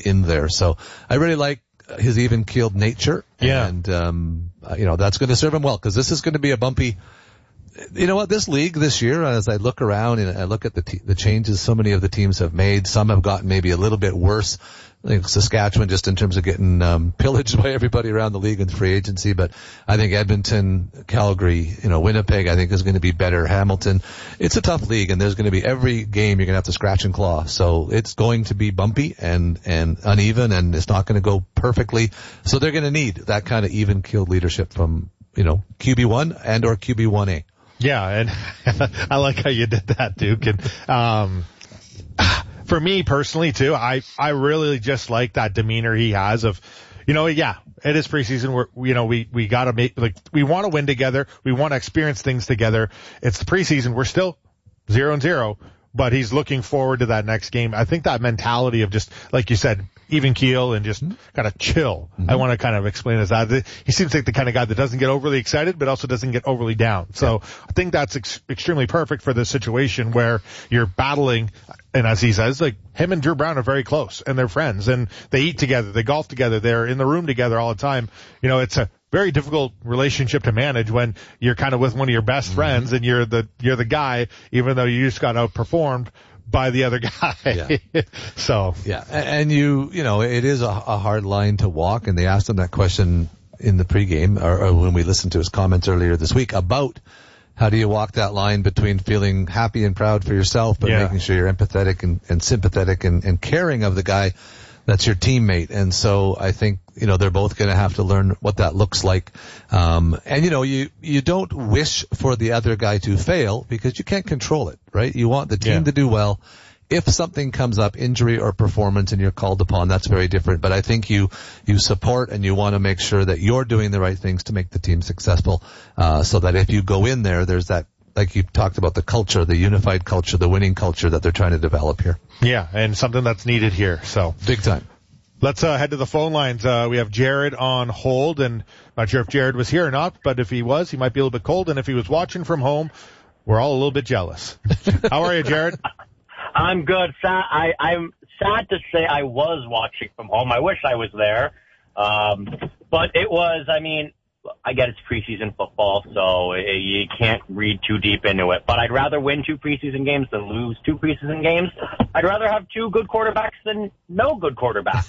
in there. So I really like his even-keeled nature. Yeah. And, that's going to serve him well, because this is going to be a bumpy. You know what? This league this year, as I look around and I look at the changes so many of the teams have made, some have gotten maybe a little bit worse. I think Saskatchewan, just in terms of getting pillaged by everybody around the league in free agency. But I think Edmonton, Calgary, Winnipeg, I think is going to be better. Hamilton. It's a tough league, and there's going to be every game you're going to have to scratch and claw. So it's going to be bumpy and uneven, and it's not going to go perfectly. So they're going to need that kind of even-keeled leadership from, QB1 and or QB1A. Yeah, and I like how you did that, Duke. And for me personally too, I really just like that demeanor he has of, it is preseason. We gotta we want to win together. We want to experience things together. It's the preseason. We're still 0-0, but he's looking forward to that next game. I think that mentality of just, like you said, even keel and just kind of chill. Mm-hmm. I want to kind of explain as that. He seems like the kind of guy that doesn't get overly excited, but also doesn't get overly down. So I think that's extremely perfect for this situation where you're battling. And as he says, like, him and Drew Brown are very close and they're friends and they eat together. They golf together. They're in the room together all the time. It's a very difficult relationship to manage when you're kind of with one of your best friends and you're the guy, even though you just got outperformed by the other guy. Yeah. So. Yeah. And it is a hard line to walk. And they asked him that question in the pregame or when we listened to his comments earlier this week about how do you walk that line between feeling happy and proud for yourself, but making sure you're empathetic and sympathetic and caring of the guy that's your teammate. And so I think, they're both going to have to learn what that looks like. You don't wish for the other guy to fail because you can't control it, right? You want the team to do well. If something comes up, injury or performance, and you're called upon, that's very different. But I think you support and you want to make sure that you're doing the right things to make the team successful, so that if you go in there, there's that, like you talked about, the culture, the unified culture, the winning culture that they're trying to develop here. Yeah, and something that's needed here. So big time. Let's head to the phone lines. We have Jared on hold, and not sure if Jared was here or not, but if he was, he might be a little bit cold, and if he was watching from home, we're all a little bit jealous. How are you, Jared? I'm good. I'm sad to say I was watching from home. I wish I was there. But it was, I get it's preseason football, so you can't read too deep into it. But I'd rather win 2 preseason games than lose 2 preseason games. I'd rather have 2 good quarterbacks than no good quarterbacks.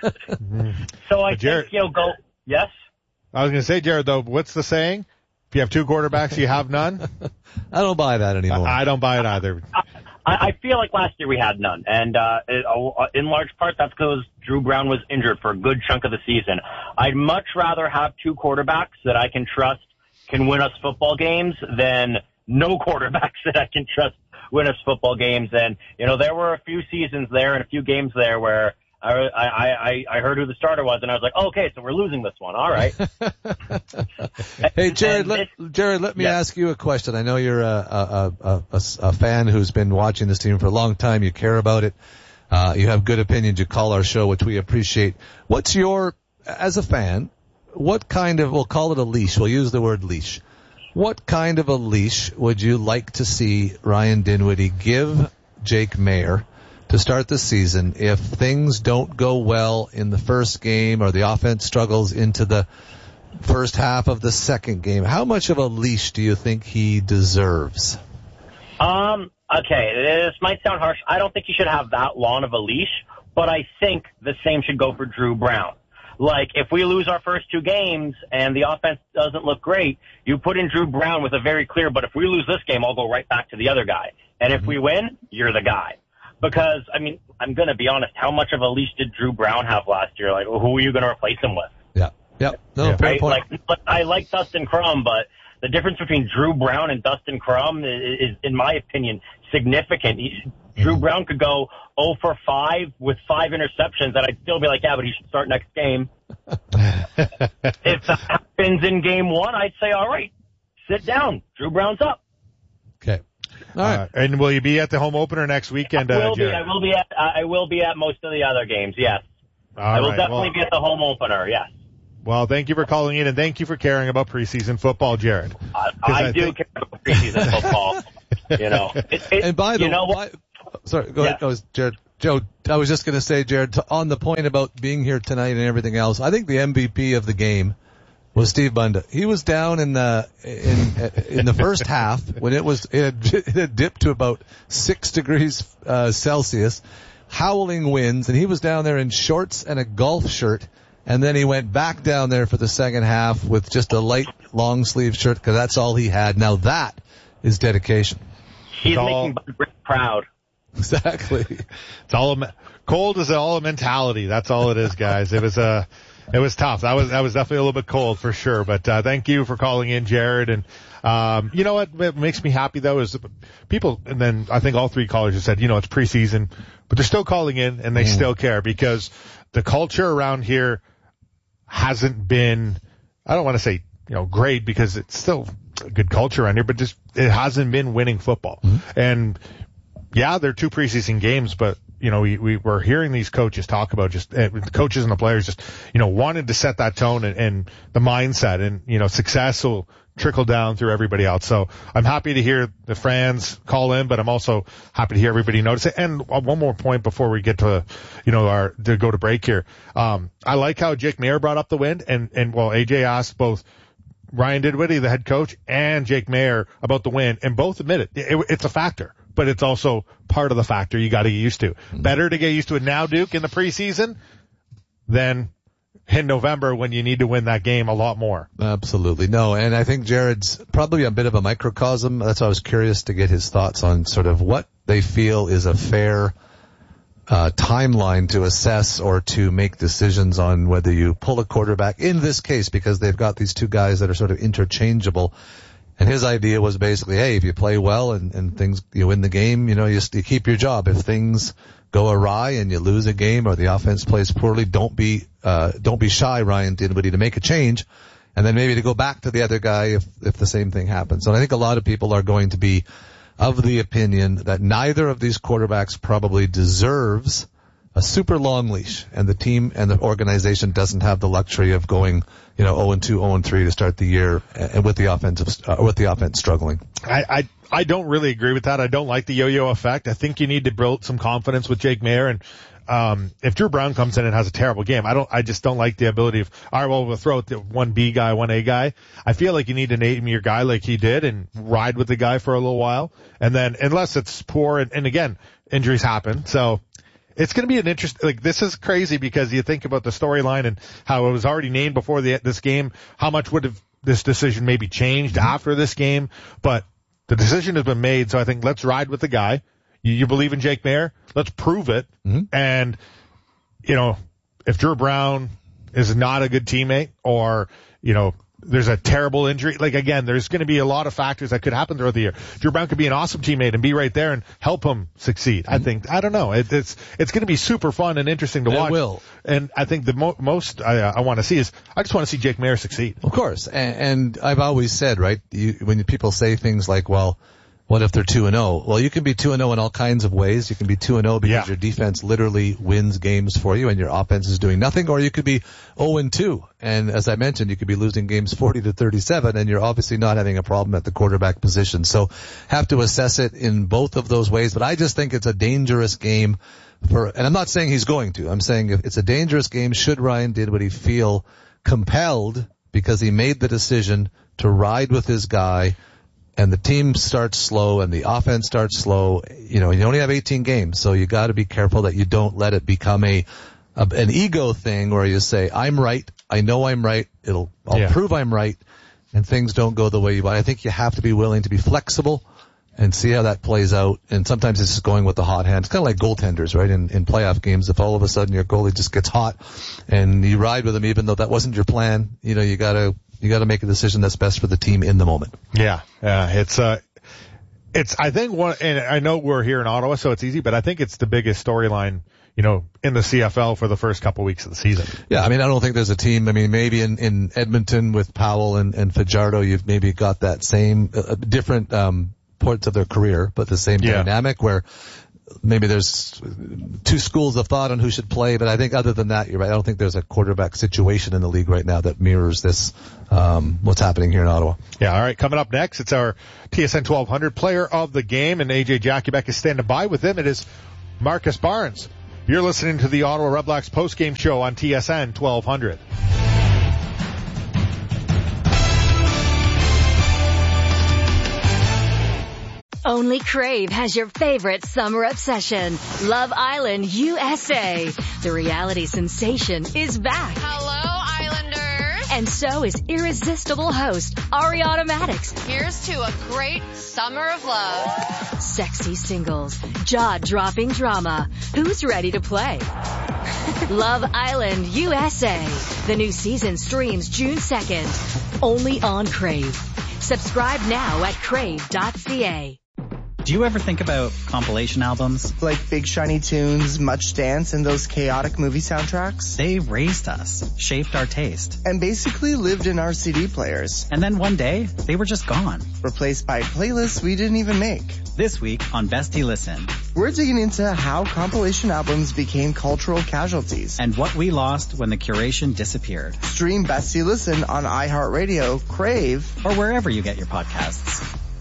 So I think, go, yes? I was going to say, Jared, though, what's the saying? If you have 2 quarterbacks, you have none? I don't buy that anymore. I don't buy it either. I feel like last year we had none, and in large part that's because Drew Brown was injured for a good chunk of the season. I'd much rather have 2 quarterbacks that I can trust can win us football games than no quarterbacks that I can trust win us football games. And, there were a few seasons there and a few games there where I heard who the starter was, and I was like, oh, okay, so we're losing this one. All right. Hey, Jared, let me ask you a question. I know you're a fan who's been watching this team for a long time. You care about it. You have good opinions. You call our show, which we appreciate. What's as a fan, what kind of, we'll call it a leash. We'll use the word leash. What kind of a leash would you like to see Ryan Dinwiddie give Jake Maier to start the season if things don't go well in the first game or the offense struggles into the first half of the second game? How much of a leash do you think he deserves? Okay, this might sound harsh. I don't think he should have that long of a leash, but I think the same should go for Drew Brown. Like, if we lose our first 2 games and the offense doesn't look great, you put in Drew Brown with a very clear, but if we lose this game, I'll go right back to the other guy. And if we win, you're the guy. Because, I'm going to be honest, how much of a leash did Drew Brown have last year? Like, who are you going to replace him with? Yeah. No, fair point. Like, I like Dustin Crum, but the difference between Drew Brown and Dustin Crum is, in my opinion, significant. Drew Brown could go 0 for 5 with 5 interceptions, and I'd still be like, yeah, but he should start next game. If that happens in game 1, I'd say, all right, sit down. Drew Brown's up. Okay. All right. And will you be at the home opener next weekend, Jared? I will be at most of the other games, yes. I will definitely be at the home opener, yes. Well, thank you for calling in, and thank you for caring about preseason football, Jared. I do care about preseason football. And by the way, sorry, go ahead, Jared. Joe, I was just going to say, Jared, on the point about being here tonight and everything else, I think the MVP of the game was Steve Bunda. He was down in the first half when it had dipped to about 6 degrees Celsius, howling winds, and he was down there in shorts and a golf shirt, and then he went back down there for the second half with just a light long sleeve shirt because that's all he had. Now that is dedication. He's making Bud proud. Exactly. It's all cold is all a mentality. That's all it is, guys. It was tough. That was definitely a little bit cold for sure. But thank you for calling in, Jared. And you know what makes me happy though is people. And then I think all 3 callers have said, you know, it's preseason, but they're still calling in and they still care because the culture around here hasn't been. I don't want to say great because it's still a good culture around here, but just it hasn't been winning football. And yeah, they're 2 preseason games, but we were hearing these coaches talk about just the coaches and the players just wanted to set that tone and the mindset, and success will trickle down through everybody else. So I'm happy to hear the fans call in, but I'm also happy to hear everybody notice it. And one more point before we get to to go to break here. I like how Jake Maier brought up the win, and AJ asked both Ryan Dinwiddie, the head coach, and Jake Maier about the win, and both admitted it's a factor. But it's also part of the factor you got to get used to. Better to get used to it now, Duke, in the preseason than in November when you need to win that game a lot more. Absolutely. No, and I think Jared's probably a bit of a microcosm. That's why I was curious to get his thoughts on sort of what they feel is a fair timeline to assess or to make decisions on whether you pull a quarterback in this case, because they've got these 2 guys that are sort of interchangeable. And his idea was basically, hey, if you play well and things, you win the game, you keep your job. If things go awry and you lose a game or the offense plays poorly, don't be shy, Ryan Dinwiddie, to make a change. And then maybe to go back to the other guy if the same thing happens. And I think a lot of people are going to be of the opinion that neither of these quarterbacks probably deserves a super long leash, and the team and the organization doesn't have the luxury of going, 0-2, 0-3 to start the year, and with the offense struggling. I don't really agree with that. I don't like the yo-yo effect. I think you need to build some confidence with Jake Maier, and if Drew Brown comes in and has a terrible game, I just don't like the ability of, all right, well, we'll throw it to 1B guy, 1A guy. I feel like you need to name your guy like he did and ride with the guy for a little while, and then unless it's poor, and again, injuries happen, so. It's going to be an interesting, this is crazy because you think about the storyline and how it was already named before this game. How much would have this decision maybe changed after this game? But the decision has been made, so I think let's ride with the guy. You believe in Jake Maier? Let's prove it. And, if Drew Brown is not a good teammate or, there's a terrible injury. Again, there's going to be a lot of factors that could happen throughout the year. Drew Brown could be an awesome teammate and be right there and help him succeed. I don't know. It's going to be super fun and interesting to watch. It will. And I think the most I want to see is I just want to see Jake Maier succeed. Of course. And I've always said, right, when people say things like, well, what if they're 2-0? Well, you can be 2-0 in all kinds of ways. You can be 2-0 because your defense literally wins games for you and your offense is doing nothing, or you could be 0-2. And as I mentioned, you could be losing games 40-37 and you're obviously not having a problem at the quarterback position. So have to assess it in both of those ways. But I just think it's a dangerous game and I'm not saying he's going to. I'm saying if it's a dangerous game, should Ryan Dinwiddie feel compelled because he made the decision to ride with his guy, and the team starts slow and the offense starts slow, you only have 18 games, so you got to be careful that you don't let it become an ego thing where you say, I'm right, I know I'm right, I'll prove I'm right, and things don't go the way you want. I think you have to be willing to be flexible and see how that plays out. And sometimes it's just going with the hot hand. It's kind of like goaltenders, right? In playoff games, if all of a sudden your goalie just gets hot and you ride with him even though that wasn't your plan, you got to make a decision that's best for the team in the moment. Yeah. It's I think and I know we're here in Ottawa, so it's easy, but I think it's the biggest storyline, in the CFL for the first couple weeks of the season. Yeah. I don't think there's a team. Maybe in Edmonton with Powell and Fajardo, you've maybe got that same, different, parts of their career, but the same dynamic where maybe there's 2 schools of thought on who should play, but I think other than that, you're right. I don't think there's a quarterback situation in the league right now that mirrors this, what's happening here in Ottawa. Yeah, all right. Coming up next, it's our TSN 1200 player of the game, and AJ Jakubek is standing by with him. It is Marcus Barnes. You're listening to the Ottawa Redblacks postgame show on TSN 1200. Only Crave has your favorite summer obsession, Love Island USA. The reality sensation is back. Hello, Islanders. And so is irresistible host Ariana Maddox. Here's to a great summer of love. Sexy singles, jaw-dropping drama. Who's ready to play? Love Island USA. The new season streams June 2nd. Only on Crave. Subscribe now at crave.ca. Do you ever think about compilation albums? Like Big Shiny Tunes, Much Dance, and those chaotic movie soundtracks? They raised us, shaped our taste. And basically lived in our CD players. And then one day, they were just gone. Replaced by playlists we didn't even make. This week on Bestie Listen, we're digging into how compilation albums became cultural casualties. And what we lost when the curation disappeared. Stream Bestie Listen on iHeartRadio, Crave, or wherever you get your podcasts.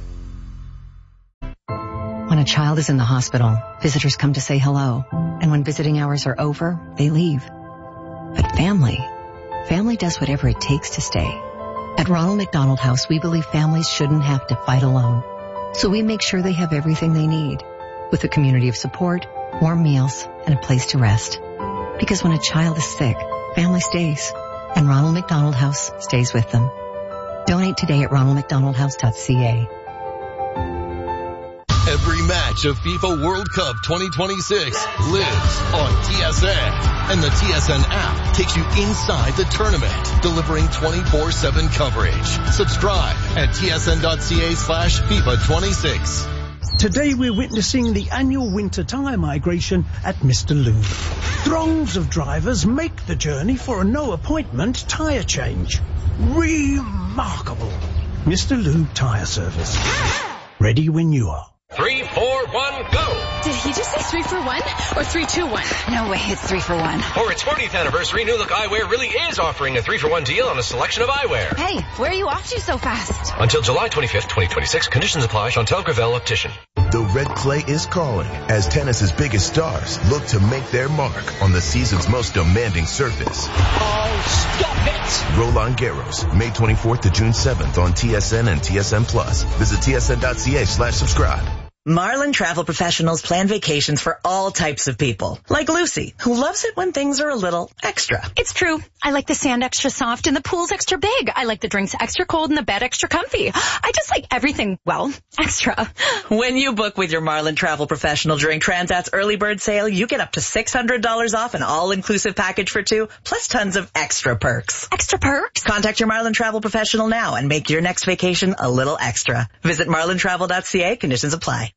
When a child is in the hospital, visitors come to say hello. And when visiting hours are over, they leave. But family does whatever it takes to stay. At Ronald McDonald House, we believe families shouldn't have to fight alone. So we make sure they have everything they need, with a community of support, warm meals, and a place to rest. Because when a child is sick, family stays. And Ronald McDonald House stays with them. Donate today at ronaldmcdonaldhouse.ca. Every match of FIFA World Cup 2026 lives on TSN. And the TSN app takes you inside the tournament, delivering 24/7 coverage. Subscribe at tsn.ca/FIFA26. Today we're witnessing the annual winter tyre migration at Mr. Lube. Throngs of drivers make the journey for a no-appointment tyre change. Remarkable. Mr. Lube Tyre Service. Ready when you are. 3, 4, 1, go! Did he just say 3 for 1 or 3, 2, 1? No way, it's 3 for 1. For its 40th anniversary, New Look Eyewear really is offering a 3-for-1 deal on a selection of eyewear. Hey, where are you off to so fast? Until July 25th, 2026. Conditions apply. Chantel Gravel Optician. The red clay is calling as tennis's biggest stars look to make their mark on the season's most demanding surface. Oh, stop it! Roland Garros, May 24th to June 7th on TSN and TSN Plus. Visit tsn.ca/subscribe. Marlin Travel Professionals plan vacations for all types of people. Like Lucy, who loves it when things are a little extra. It's true. I like the sand extra soft and the pool's extra big. I like the drinks extra cold and the bed extra comfy. I just like everything, well, extra. When you book with your Marlin Travel Professional during Transat's early bird sale, you get up to $600 off an all-inclusive package for 2, plus tons of extra perks. Extra perks? Contact your Marlin Travel Professional now and make your next vacation a little extra. Visit marlintravel.ca. Conditions apply.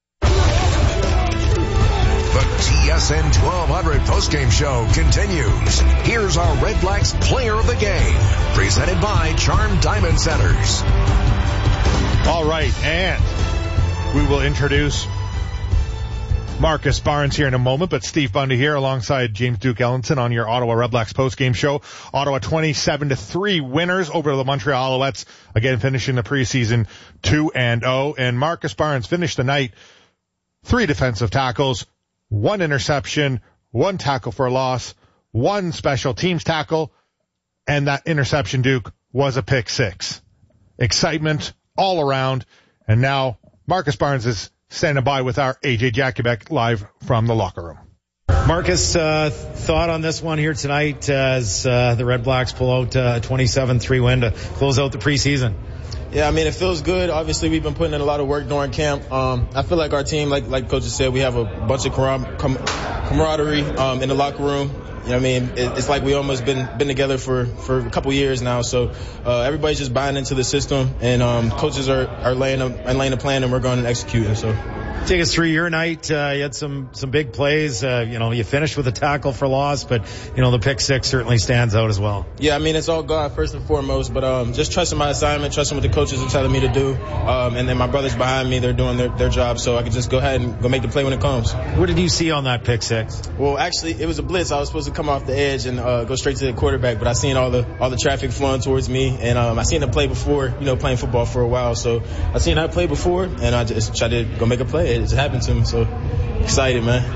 The TSN 1200 postgame show continues. Here's our Red Blacks player of the game, presented by Charm Diamond Centers. All right, and we will introduce Marcus Barnes here in a moment, but Steve Bundy here alongside James Duke Ellenson on your Ottawa Red Blacks postgame show. Ottawa 27-3 winners over the Montreal Alouettes, again finishing the preseason 2-0. And Marcus Barnes finished the night 3 defensive tackles, 1 interception, 1 tackle for a loss, 1 special teams tackle, and that interception, Duke, was a pick 6. Excitement all around, and now Marcus Barnes is standing by with our AJ Jakubek live from the locker room. Marcus, thought on this one here tonight as the Red Blacks pull out a 27-3 win to close out the preseason? Yeah, I mean, it feels good. Obviously, we've been putting in a lot of work during camp. I feel like our team, like Coach said, we have a bunch of camaraderie in the locker room. You know what I mean? It's like we almost been together for a couple years now. So everybody's just buying into the system, and coaches are laying a plan, and we're going to execute it. So. Take us through your night. You had some big plays. You finished with a tackle for loss, but, the pick 6 certainly stands out as well. Yeah, I mean, it's all God first and foremost, but just trusting my assignment, trusting what the coaches are telling me to do. And then my brothers behind me, they're doing their job, so I can just go ahead and go make the play when it comes. What did you see on that pick 6? Well, actually, it was a blitz. I was supposed to come off the edge and go straight to the quarterback, but I seen all the traffic flowing towards me, and I seen the play before, playing football for a while. So I seen that play before, and I just tried to go make a play. It just happened to me, so excited, man.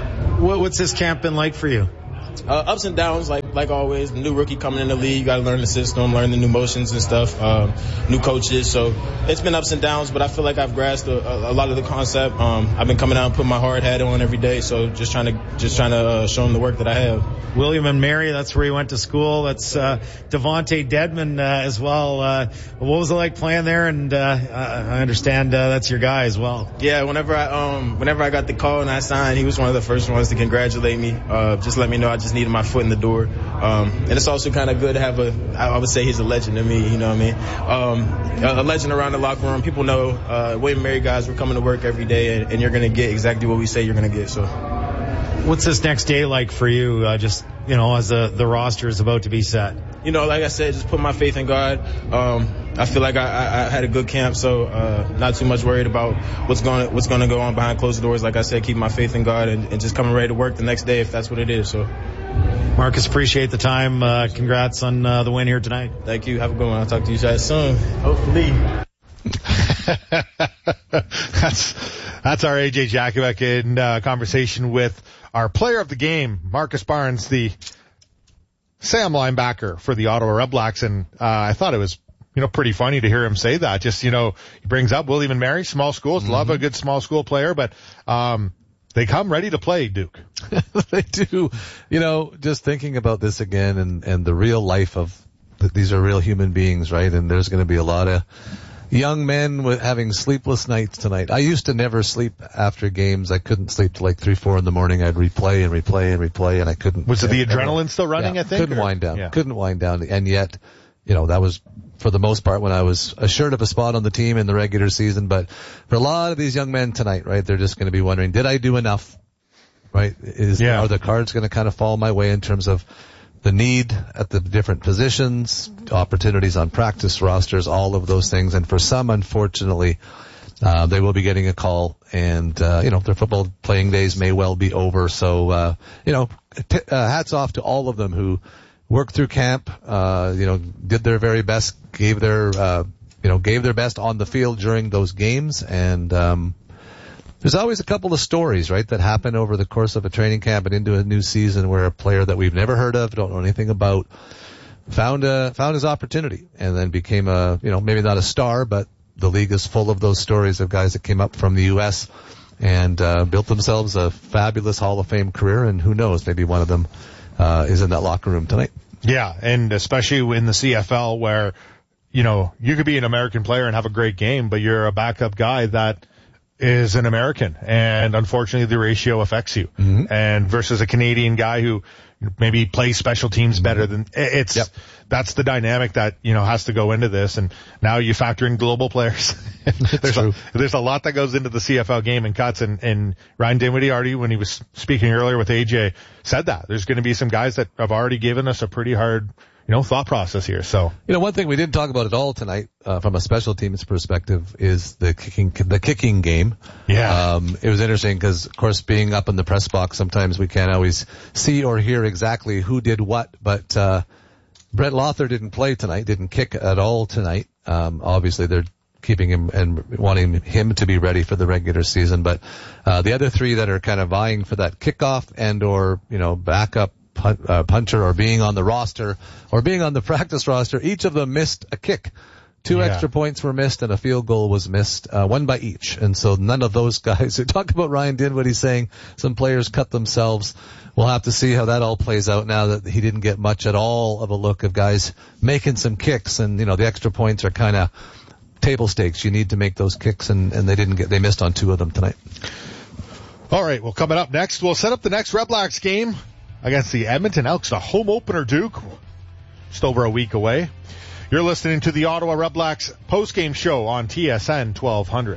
What's this camp been like for you? Ups and downs, like always. The new rookie coming in the league, you got to learn the system, learn the new motions and stuff. New coaches, so it's been ups and downs. But I feel like I've grasped a lot of the concept. I've been coming out and putting my hard hat on every day. So just trying to show them the work that I have. William and Mary, that's where you went to school. That's Devontae Dedmon as well. What was it like playing there? And I understand that's your guy as well. Yeah, whenever I got the call and I signed, he was one of the first ones to congratulate me. Just let me know I just needed my foot in the door. And it's also kind of good to have I would say he's a legend to me, you know what I mean? A legend around the locker room. People know William and Mary guys, we're coming to work every day, and you're going to get exactly what we say you're going to get. So. What's this next day like for you, as the roster is about to be set? Like I said, just put my faith in God. I feel like I had a good camp, so not too much worried about what's going to go on behind closed doors. Like I said, keep my faith in God and just coming ready to work the next day if that's what it is. So, Marcus, appreciate the time. Congrats on the win here tonight. Thank you. Have a good one. I'll talk to you guys soon. Hopefully. That's our AJ Jakubek in conversation with our player of the game, Marcus Barnes, the Sam linebacker for the Ottawa Redblacks. And I thought it was, pretty funny to hear him say that. Just, he brings up William and Mary, small schools, love a good small school player, but they come ready to play, Duke. They do. Just thinking about this again and the real life of these are real human beings, right? And there's going to be a lot of young men having sleepless nights tonight. I used to never sleep after games. I couldn't sleep till like 3-4 in the morning. I'd replay, and I couldn't. Was it the adrenaline still running, I think? Couldn't wind down. And yet, that was, for the most part, when I was assured of a spot on the team in the regular season. But for a lot of these young men tonight, right, they're just going to be wondering, did I do enough? Right? Are the cards going to kind of fall my way in terms of the need at the different positions, opportunities on practice rosters, all of those things. And for some, unfortunately, they will be getting a call, and their football playing days may well be over. So hats off to all of them who worked through camp, did their very best, gave their best on the field during those games. And there's always a couple of stories, right, that happen over the course of a training camp and into a new season where a player that we've never heard of, don't know anything about, found his opportunity and then became maybe not a star, but the league is full of those stories of guys that came up from the U.S. and built themselves a fabulous Hall of Fame career. And who knows, maybe one of them is in that locker room tonight. Yeah, and especially in the CFL where, you could be an American player and have a great game, but you're a backup guy that is an American, and unfortunately the ratio affects you. Mm-hmm. And versus a Canadian guy who maybe plays special teams better than that's the dynamic that, has to go into this. And now you factor in global players. There's a lot that goes into the CFL game and cuts, and Ryan Dinwiddie already, when he was speaking earlier with AJ, said that there's going to be some guys that have already given us a pretty hard thought process here. So, one thing we didn't talk about at all tonight, from a special teams perspective, is the kicking game. Yeah. It was interesting because, of course, being up in the press box, sometimes we can't always see or hear exactly who did what, but, Brent Lothar didn't play tonight, didn't kick at all tonight. Obviously they're keeping him and wanting him to be ready for the regular season, but, the other three that are kind of vying for that kickoff and or, backup punter or being on the roster or being on the practice roster, each of them missed a kick. Two extra points were missed and a field goal was missed, one by each. And so none of those guys who talk about Ryan Dinwiddie saying some players cut themselves. We'll have to see how that all plays out now that he didn't get much at all of a look of guys making some kicks. And, the extra points are kind of table stakes. You need to make those kicks, and they missed on two of them tonight. All right. Well, coming up next, we'll set up the next Redblacks game against the Edmonton Elks, the home opener, Duke. Just over a week away. You're listening to the Ottawa Redblacks postgame show on TSN 1200.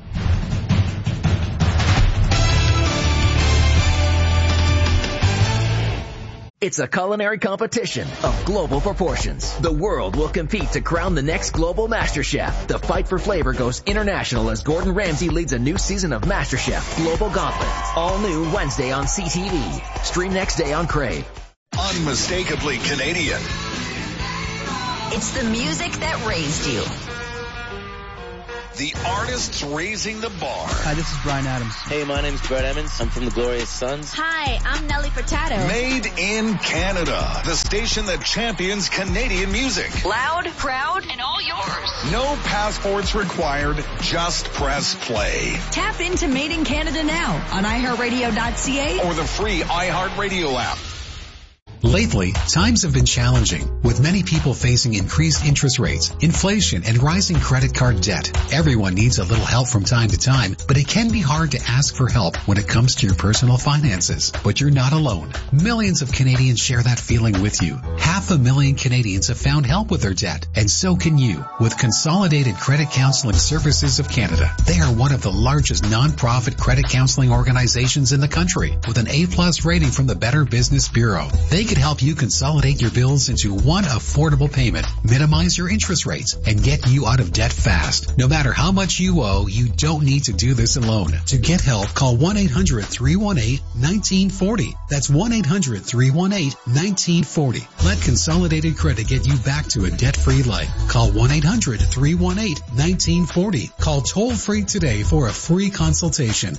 It's a culinary competition of global proportions. The world will compete to crown the next global Master Chef. The fight for flavor goes international as Gordon Ramsay leads a new season of Master Chef Global Gauntlet. All new Wednesday on CTV. Stream next day on Crave. Unmistakably Canadian. It's the music that raised you. The artists raising the bar. Hi, this is Bryan Adams. Hey, my name's Brett Emmons. I'm from the Glorious Sons. Hi, I'm Nelly Furtado. Made in Canada. The station that champions Canadian music. Loud, proud, and all yours. No passports required. Just press play. Tap into Made in Canada now on iHeartRadio.ca or the free iHeartRadio app. Lately, times have been challenging, with many people facing increased interest rates, inflation, and rising credit card debt. Everyone needs a little help from time to time, but it can be hard to ask for help when it comes to your personal finances. But you're not alone. Millions of Canadians share that feeling with you. 500,000 Canadians have found help with their debt, and so can you with Consolidated Credit Counseling Services of Canada. They are one of the largest non-profit credit counseling organizations in the country, with an A+ rating from the Better Business Bureau. They can help you consolidate your bills into one affordable payment, minimize your interest rates, and get you out of debt fast. No matter how much you owe, you don't need to do this alone. To get help, call 1-800-318-1940. That's 1-800-318-1940. Let Consolidated Credit get you back to a debt-free life. Call 1-800-318-1940. Call toll-free today for a free consultation.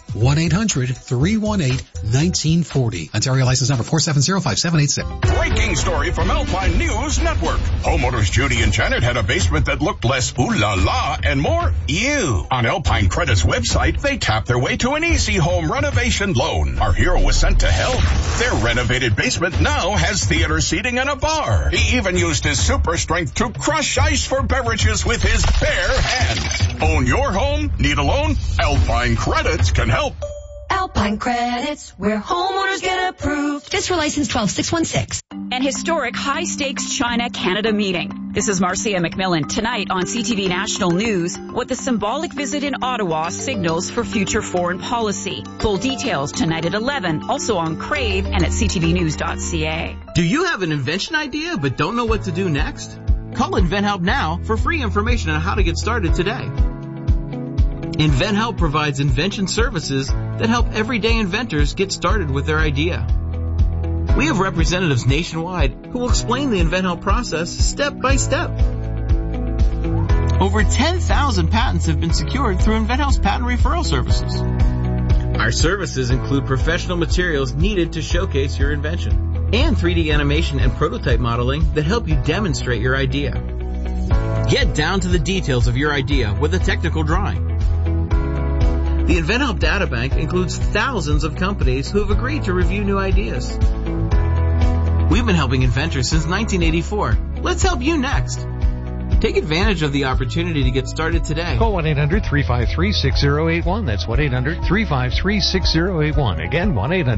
1-800-318-1940. Ontario license number 4705786. Breaking story from Alpine News Network. Homeowners Judy and Janet had a basement that looked less ooh la la and more ew. On Alpine Credit's website, they tapped their way to an easy home renovation loan. Our hero was sent to help. Their renovated basement now has theater seating and a bar. He even used his super strength to crush ice for beverages with his bare hands. Own your home? Need a loan? Alpine Credits can help. Alpine Credits, where homeowners get approved. This for license 12616. An historic high-stakes China-Canada meeting. This is Marcia McMillan. Tonight on CTV National News, what the symbolic visit in Ottawa signals for future foreign policy. Full details tonight at 11, also on Crave and at ctvnews.ca. Do you have an invention idea but don't know what to do next? Call InventHelp now for free information on how to get started today. InventHelp provides invention services that help everyday inventors get started with their idea. We have representatives nationwide who will explain the InventHelp process step by step. Over 10,000 patents have been secured through InventHelp's patent referral services. Our services include professional materials needed to showcase your invention and 3D animation and prototype modeling that help you demonstrate your idea. Get down to the details of your idea with a technical drawing. The InventHelp Databank includes thousands of companies who have agreed to review new ideas. We've been helping inventors since 1984. Let's help you next. Take advantage of the opportunity to get started today. Call 1-800-353-6081. That's 1-800-353-6081. Again,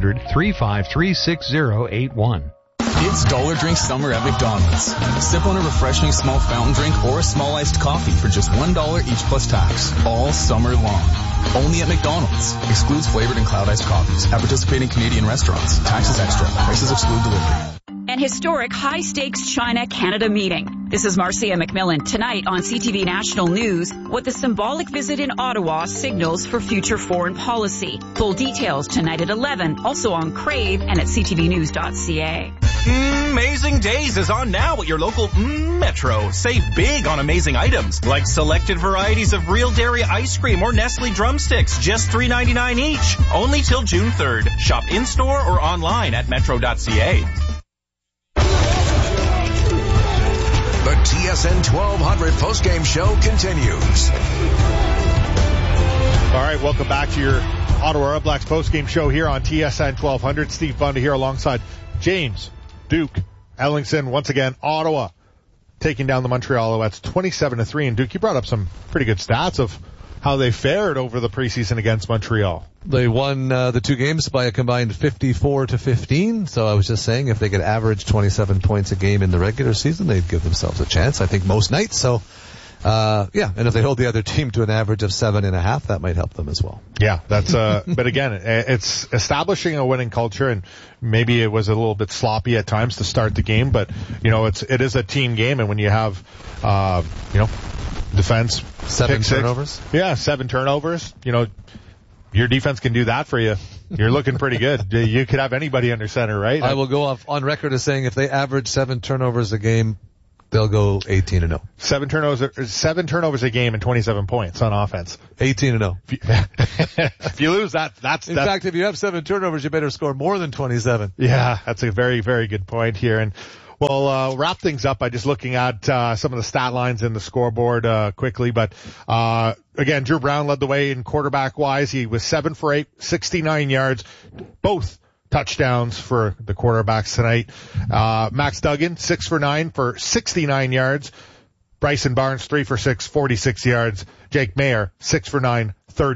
1-800-353-6081. It's Dollar Drink Summer at McDonald's. Sip on a refreshing small fountain drink or a small iced coffee for just $1 each plus tax, all summer long. Only at McDonald's. Excludes flavored and cloud iced coffees at participating Canadian restaurants. Taxes extra. Prices exclude delivery. An historic high-stakes China-Canada meeting. This is Marcia McMillan. Tonight on CTV National News, what the symbolic visit in Ottawa signals for future foreign policy. Full details tonight at 11, also on Crave and at ctvnews.ca. Amazing Days is on now at your local Metro. Save big on amazing items like selected varieties of real dairy ice cream or Nestle drumsticks, just $3.99 each. Only till June 3rd. Shop in-store or online at metro.ca. The TSN 1200 postgame show continues. All right, welcome back to your Ottawa Redblacks postgame show here on TSN 1200. Steve Bunda here alongside James, Duke, Ellingson. Once again, Ottawa taking down the Montreal Alouettes 27-3. And Duke, you brought up some pretty good stats of how they fared over the preseason against Montreal. They won the two games by a combined 54-15. So I was just saying if they could average 27 points a game in the regular season, they'd give themselves a chance, I think, most nights. So, and if they hold the other team to an average of 7.5, that might help them as well. Yeah, that's, but again, it's establishing a winning culture, and maybe it was a little bit sloppy at times to start the game, but, it is a team game, and when you have, defense. 7 turnovers? Yeah, 7 turnovers. Your defense can do that for you. You're looking pretty good. You could have anybody under center, right? I will go on record as saying if they average 7 turnovers a game They'll go 18-0. 7 turnovers a game and 27 points on offense. 18-0. If you lose that, In fact, if you have 7 turnovers, you better score more than 27. Yeah, that's a very, very good point here. And we'll wrap things up by just looking at some of the stat lines in the scoreboard quickly. But again, Drew Brown led the way in quarterback-wise. He was 7 for 8, 69 yards, both touchdowns for the quarterbacks tonight. Max Duggan, 6 for 9 for 69 yards. Bryson Barnes, 3 for 6, 46 yards. Jake Mayer, 6 for 9,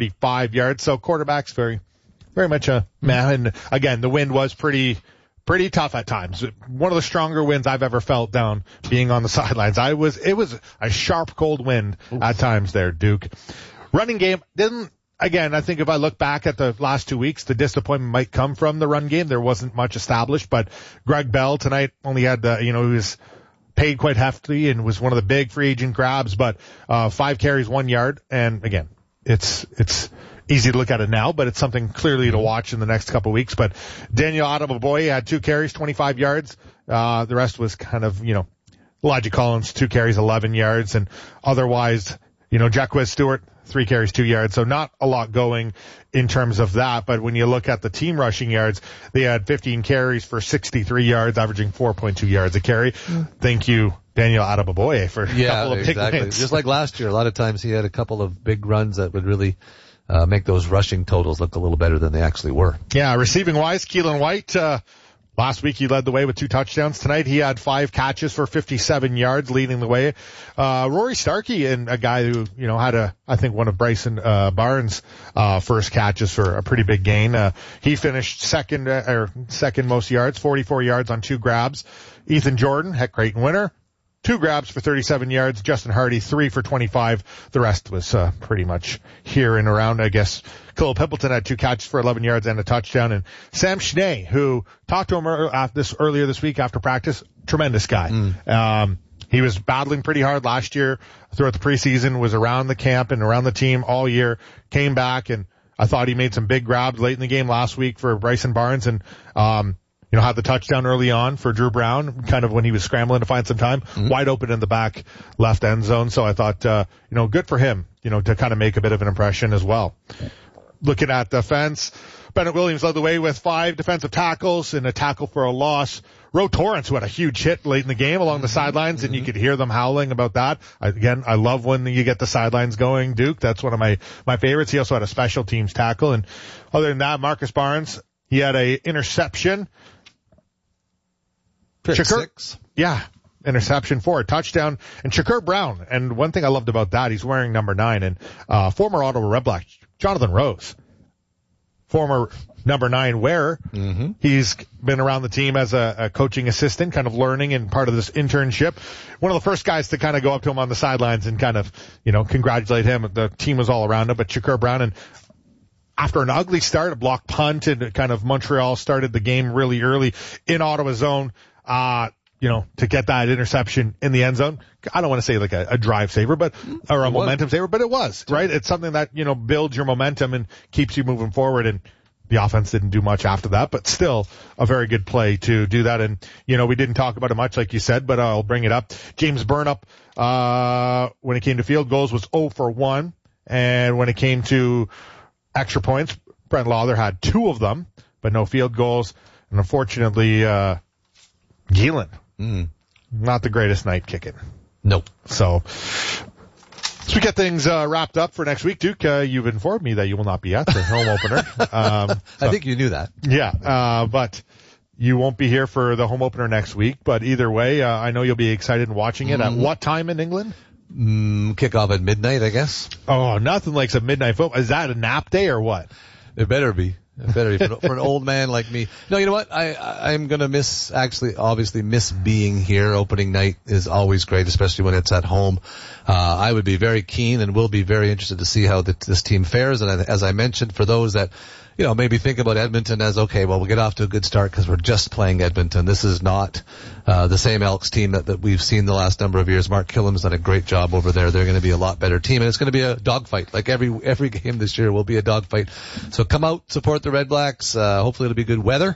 35 yards. So quarterbacks very, very much a man. And again, the wind was pretty tough at times. One of the stronger winds I've ever felt down being on the sidelines. It was a sharp, cold wind at times there, Duke. Running game again, I think if I look back at the last 2 weeks, the disappointment might come from the run game. There wasn't much established, but Greg Bell tonight only had he was paid quite heftily and was one of the big free agent grabs, but 5 carries, 1 yard. And again, it's easy to look at it now, but it's something clearly to watch in the next couple of weeks. But Daniel Adeboboye had 2 carries, 25 yards. The rest was kind of, Elijah Collins, 2 carries, 11 yards. And otherwise, Jacquez Stewart, 3 carries, 2 yards. So not a lot going in terms of that. But when you look at the team rushing yards, they had 15 carries for 63 yards, averaging 4.2 yards a carry. Thank you, Daniel Adeboboye, for a couple of big wins. Just like last year, a lot of times he had a couple of big runs that would really make those rushing totals look a little better than they actually were. Yeah, receiving wise, Keelan White, last week he led the way with 2 touchdowns. Tonight he had 5 catches for 57 yards, leading the way. Rory Starkey, and a guy who, had I think one of Bryson Barnes' first catches for a pretty big gain. He finished second most yards, 44 yards on 2 grabs. Ethan Jordan, Heck Creighton winner, 2 grabs for 37 yards. Justin Hardy, 3 for 25. The rest was pretty much here and around, I guess. Khalil Pimpleton had 2 catches for 11 yards and a touchdown. And Sam Schnee, who talked to him earlier this week after practice, tremendous guy. He was battling pretty hard last year throughout the preseason, was around the camp and around the team all year, came back, and I thought he made some big grabs late in the game last week for Bryson Barnes, and had the touchdown early on for Drew Brown, kind of when he was scrambling to find some time, wide open in the back left end zone. So I thought, good for him, to kind of make a bit of an impression as well. Looking at defense, Bennett Williams led the way with 5 defensive tackles and a tackle for a loss. Ro Torrance, who had a huge hit late in the game along the sidelines, and you could hear them howling about that. I love when you get the sidelines going, Duke. That's one of my favorites. He also had a special teams tackle. And other than that, Marcus Barnes, he had a interception. Pick 6. Yeah. Interception for a touchdown. And Shakur Brown. And one thing I loved about that, he's wearing number 9. And, former Ottawa Red Black, Jonathan Rose, former number 9 wearer. He's been around the team as a coaching assistant, kind of learning and part of this internship. One of the first guys to kind of go up to him on the sidelines and kind of, congratulate him. The team was all around him, but Shakur Brown, and after an ugly start, a block punt, and kind of Montreal started the game really early in Ottawa zone, to get that interception in the end zone. I don't want to say like a drive saver, or a momentum saver, but it was, right? It's something that, builds your momentum and keeps you moving forward. And the offense didn't do much after that, but still a very good play to do that. And, we didn't talk about it much, like you said, but I'll bring it up. James Burnup, when it came to field goals, was 0 for 1. And when it came to extra points, Brent Lawler had 2 of them, but no field goals. And unfortunately, Geelan, not the greatest night kicking. Nope. So we get things wrapped up for next week, Duke. You've informed me that you will not be at the home opener. I think you knew that. Yeah, but you won't be here for the home opener next week. But either way, I know you'll be excited in watching it. At what time in England? Kickoff at midnight, I guess. Oh, nothing like some midnight football. Is that a nap day or what? It better be. It better be for an old man like me. No, you know what? I'm gonna obviously miss being here. Opening night is always great, especially when it's at home. I would be very keen and will be very interested to see how this team fares. And as I mentioned, for those that, maybe think about Edmonton as, okay, well, we'll get off to a good start because we're just playing Edmonton. This is not the same Elks team that we've seen the last number of years. Mark Killam's done a great job over there. They're going to be a lot better team, and it's going to be a dogfight. Like every game this year will be a dogfight. So come out, support the Red Blacks. Hopefully it'll be good weather.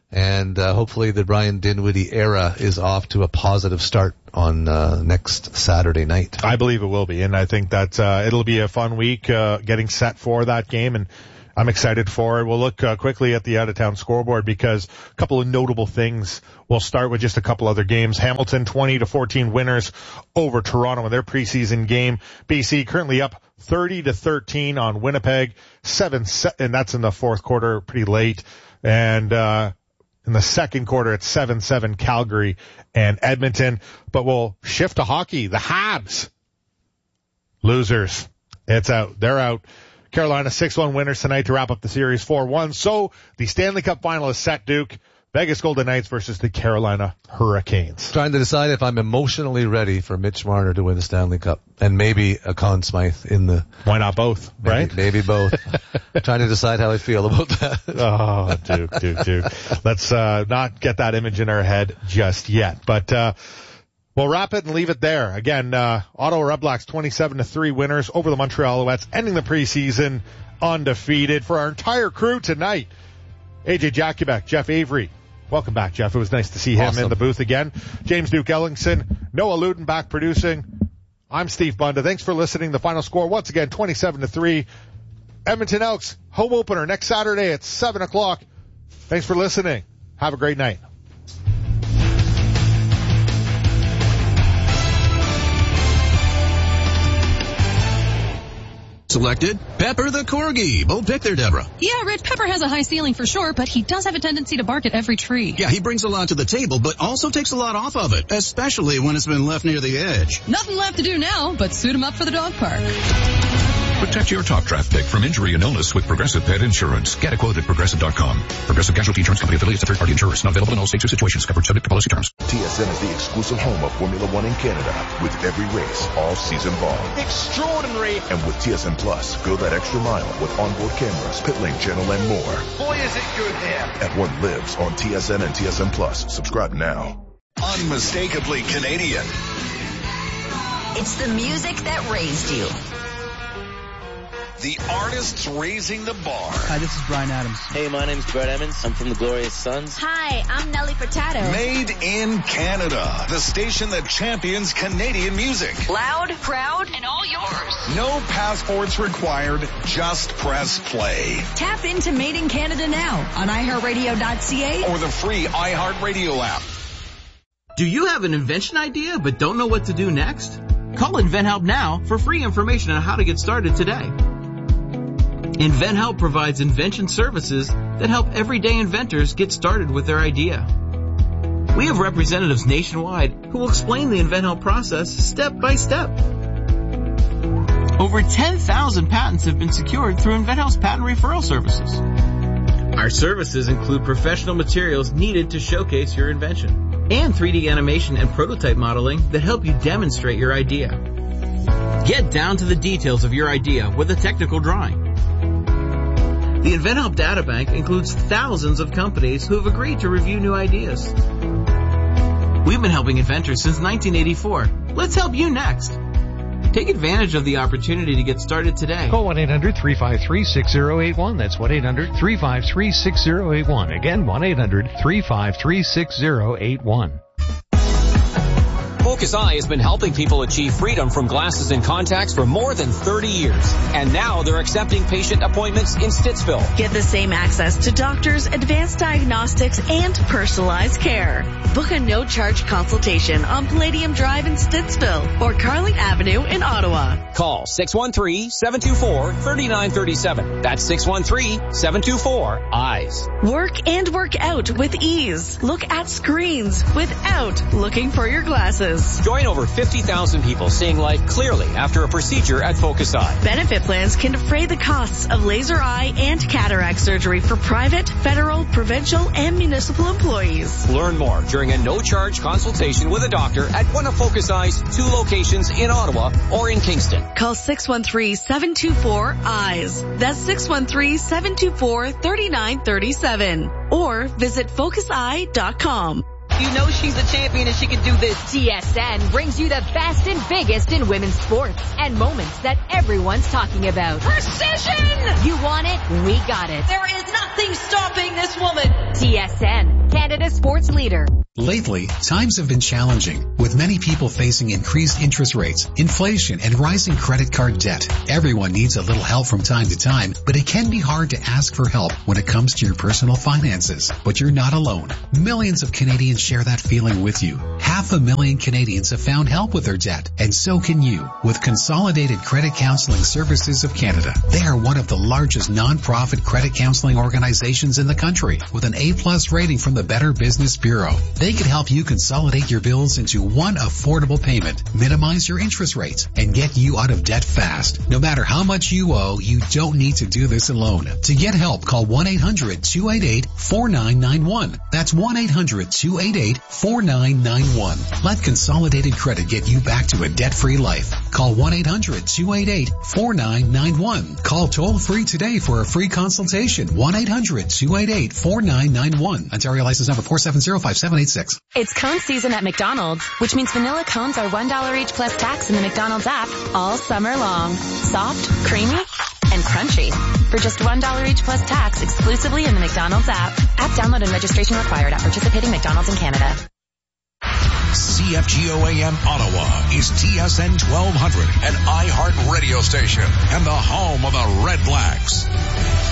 And hopefully the Brian Dinwiddie era is off to a positive start on next Saturday night. I believe it will be, and I think that it'll be a fun week getting set for that game, and I'm excited for it. We'll look quickly at the out-of-town scoreboard because a couple of notable things. We'll start with just a couple other games. Hamilton 20-14 winners over Toronto in their preseason game. BC currently up 30-13 on Winnipeg. And that's in the fourth quarter, pretty late. And in the second quarter, it's 7-7 Calgary and Edmonton. But we'll shift to hockey. The Habs. Losers. It's out. They're out. Carolina 6-1 winners tonight to wrap up the series 4-1. So the Stanley Cup final is set, Duke. Vegas Golden Knights versus the Carolina Hurricanes. Trying to decide if I'm emotionally ready for Mitch Marner to win the Stanley Cup and maybe a Conn Smythe in the... Why not both, right? Maybe both. Trying to decide how I feel about that. Oh, Duke. Let's not get that image in our head just yet. But we'll wrap it and leave it there. Again, Ottawa Redblacks 27-3 winners over the Montreal Alouettes, ending the preseason undefeated. For our entire crew tonight, AJ Jakubek, Jeff Avery. Welcome back, Jeff. It was nice to see him in the booth again. James Duke Ellingson, Noah Ludenbach producing. I'm Steve Bunda. Thanks for listening. The final score, once again, 27-3. Edmonton Elks, home opener next Saturday at 7 o'clock. Thanks for listening. Have a great night. Selected, Pepper the Corgi. Bold pick there, Deborah. Yeah, Red Pepper has a high ceiling for sure, but he does have a tendency to bark at every tree. Yeah, he brings a lot to the table, but also takes a lot off of it, especially when it's been left near the edge. Nothing left to do now but suit him up for the dog park. Protect your top draft pick from injury and illness with Progressive Pet Insurance. Get a quote at Progressive.com. Progressive Casualty Insurance Company affiliates of third-party insurers. Not available in all states or situations. Covered subject to policy terms. TSN is the exclusive home of Formula One in Canada, with every race all season long. Extraordinary. And with TSN Plus, go that extra mile with onboard cameras, pit lane channel, and more. Boy, is it good there. F1 lives on TSN and TSN Plus. Subscribe now. Unmistakably Canadian. It's the music that raised you. The artists raising the bar. Hi, this is Brian Adams. Hey, my name's Brett Emmons. I'm from the Glorious Sons. Hi, I'm Nelly Furtado. Made in Canada. The station that champions Canadian music. Loud, proud, and all yours. No passports required. Just press play. Tap into Made in Canada now on iHeartRadio.ca or the free iHeartRadio app. Do you have an invention idea but don't know what to do next? Call InventHelp now for free information on how to get started today. InventHelp provides invention services that help everyday inventors get started with their idea. We have representatives nationwide who will explain the InventHelp process step by step. Over 10,000 patents have been secured through InventHelp's patent referral services. Our services include professional materials needed to showcase your invention and 3D animation and prototype modeling that help you demonstrate your idea. Get down to the details of your idea with a technical drawing. The InventHelp Databank includes thousands of companies who have agreed to review new ideas. We've been helping inventors since 1984. Let's help you next. Take advantage of the opportunity to get started today. Call 1-800-353-6081. That's 1-800-353-6081. Again, 1-800-353-6081. Focus Eye has been helping people achieve freedom from glasses and contacts for more than 30 years. And now they're accepting patient appointments in Stittsville. Get the same access to doctors, advanced diagnostics, and personalized care. Book a no-charge consultation on Palladium Drive in Stittsville or Carling Avenue in Ottawa. Call 613-724-3937. That's 613-724-EYES. Work and work out with ease. Look at screens without looking for your glasses. Join over 50,000 people seeing life clearly after a procedure at Focus Eye. Benefit plans can defray the costs of laser eye and cataract surgery for private, federal, provincial, and municipal employees. Learn more during a no-charge consultation with a doctor at one of Focus Eye's 2 locations in Ottawa or in Kingston. Call 613-724-EYES. That's 613-724-3937. Or visit FocusEye.com. you know she's a champion and she can do this. TSN brings you the best and biggest in women's sports and moments that everyone's talking about. Precision! You want it? We got it. There is nothing stopping this woman. TSN, Canada's sports leader. Lately, times have been challenging, with many people facing increased interest rates, inflation, and rising credit card debt. Everyone needs a little help from time to time, but it can be hard to ask for help when it comes to your personal finances. But you're not alone. Millions of Canadians share that feeling with you. 500,000 Canadians have found help with their debt, and so can you with Consolidated Credit Counseling Services of Canada. They are one of the largest non-profit credit counseling organizations in the country, with an A+ rating from the Better Business Bureau. They can help you consolidate your bills into one affordable payment, minimize your interest rates, and get you out of debt fast. No matter how much you owe, you don't need to do this alone. To get help, call 1-800-288-4991. That's 1-800-288-4991. Let Consolidated Credit get you back to a debt-free life. Call 1-800-288-4991. Call toll-free today for a free consultation. 1-800-288-4991. Ontario license number 4705786. It's cone season at McDonald's, which means vanilla cones are $1 each plus tax in the McDonald's app all summer long. Soft, creamy, and crunchy. For just $1 each plus tax exclusively in the McDonald's app. App download and registration required at participating McDonald's in Canada. CFGO-AM Ottawa is TSN 1200, an iHeart radio station and the home of the Red Blacks.